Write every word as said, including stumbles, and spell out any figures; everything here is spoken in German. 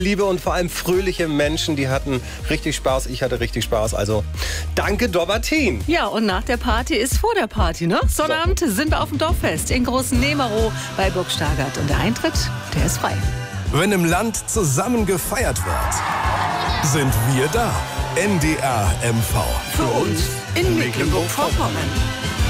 Liebe und vor allem fröhliche Menschen, die hatten richtig Spaß. Ich hatte richtig Spaß. Also danke, Dobbertin. Ja, und nach der Party ist vor der Party, ne? Sonnabend sind wir auf dem Dorffest in Großen Nemerow bei Burg Stargard. Und der Eintritt, der ist frei. Wenn im Land zusammen gefeiert wird, sind wir da. N D R M V. Für uns in Mecklenburg-Vorpommern.